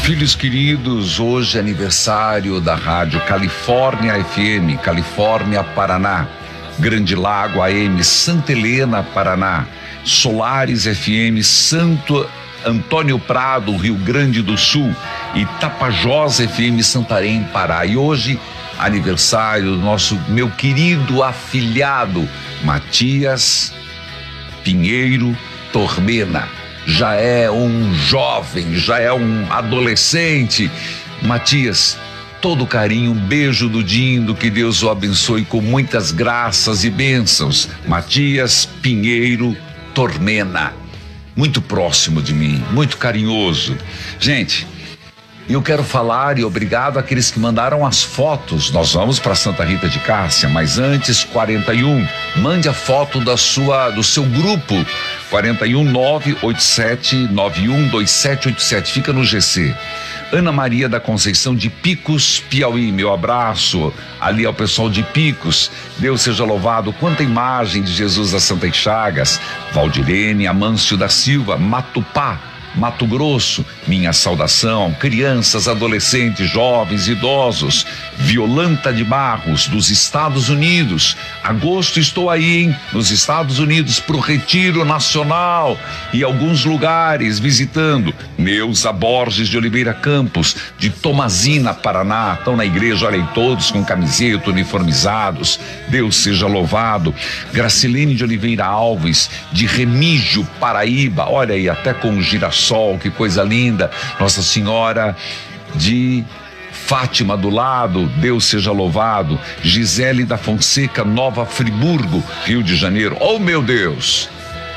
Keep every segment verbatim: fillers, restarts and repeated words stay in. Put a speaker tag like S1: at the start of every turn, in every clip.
S1: Filhos queridos, hoje é aniversário da Rádio Califórnia F M, Califórnia, Paraná, Grande Lago A M, Santa Helena, Paraná, Solares F M, Santo Antônio Prado, Rio Grande do Sul, e Tapajós F M, Santarém, Pará. E hoje, aniversário do nosso, meu querido afilhado, Matias Pinheiro Tormena. Já é um jovem, já é um adolescente. Matias, todo carinho, um beijo do Dindo, que Deus o abençoe com muitas graças e bênçãos. Matias Pinheiro Tormena, muito próximo de mim, muito carinhoso. Gente, eu quero falar e obrigado àqueles que mandaram as fotos. Nós vamos para Santa Rita de Cássia, mas antes, quarenta e um, mande a foto da sua, do seu grupo, quarenta e um, nove oito sete, nove um dois sete oito sete, fica no G C. Ana Maria da Conceição de Picos, Piauí, meu abraço ali ao pessoal de Picos. Deus seja louvado. Quanta imagem de Jesus das Santas Chagas. Valdirene Amâncio da Silva, Matupá, Mato Grosso, minha saudação. Crianças, adolescentes, jovens, idosos. Violanta de Barros, dos Estados Unidos. Agosto estou aí, hein? Nos Estados Unidos, pro Retiro Nacional e alguns lugares visitando. Neuza Borges de Oliveira Campos, de Tomazina, Paraná, estão na igreja, olha aí, todos com camiseta, uniformizados. Deus seja louvado. Gracilene de Oliveira Alves, de Remígio, Paraíba, olha aí, até com girassol, que coisa linda. Nossa Senhora de Fátima do lado, Deus seja louvado. Gisele da Fonseca, Nova Friburgo, Rio de Janeiro. Oh, meu Deus!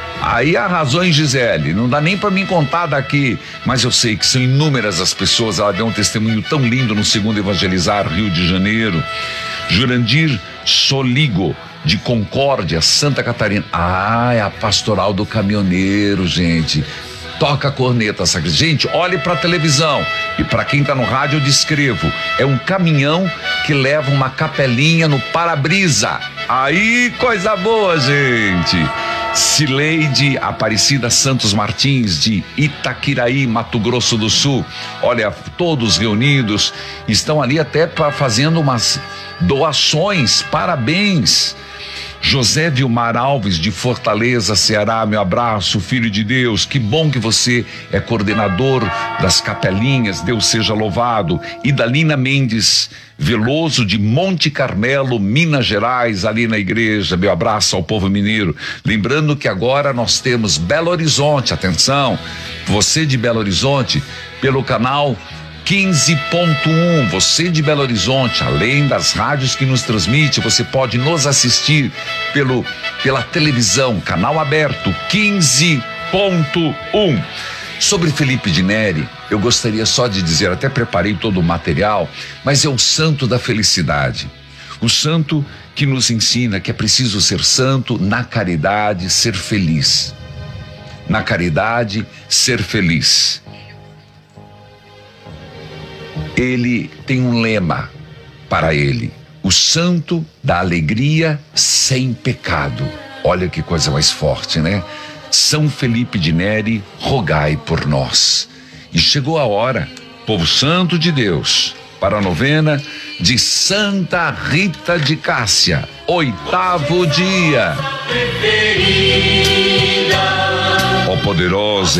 S1: Aí arrasou em Gisele, não dá nem para mim contar daqui, mas eu sei que são inúmeras as pessoas. Ela deu um testemunho tão lindo no Segundo Evangelizar, Rio de Janeiro. Jurandir Soligo, de Concórdia, Santa Catarina. Ah, é a Pastoral do Caminhoneiro, gente. Toca a corneta, sabe? Gente, olhe para a televisão. E para quem tá no rádio, eu descrevo. É um caminhão que leva uma capelinha no para-brisa. Aí, coisa boa, gente. Cileide Aparecida Santos Martins, de Itaquiraí, Mato Grosso do Sul. Olha, todos reunidos, estão ali até pra, fazendo umas doações. Parabéns. José Vilmar Alves, de Fortaleza, Ceará, meu abraço, filho de Deus, que bom que você é coordenador das capelinhas, Deus seja louvado. Idalina Mendes Veloso, de Monte Carmelo, Minas Gerais, ali na igreja, meu abraço ao povo mineiro. Lembrando que agora nós temos Belo Horizonte, atenção, você de Belo Horizonte, pelo canal quinze ponto um, você de Belo Horizonte, além das rádios que nos transmite, você pode nos assistir pelo, pela televisão, canal aberto, quinze ponto um. Sobre Felipe de Neri, eu gostaria só de dizer, até preparei todo o material, mas é o santo da felicidade. O santo que nos ensina que é preciso ser santo na caridade, ser feliz. Na caridade, ser feliz. Ele tem um lema para ele: o santo da alegria sem pecado. Olha que coisa mais forte, né? São Felipe de Neri, rogai por nós. E chegou a hora, povo santo de Deus, para a novena de Santa Rita de Cássia, oitavo dia. Ó poderosa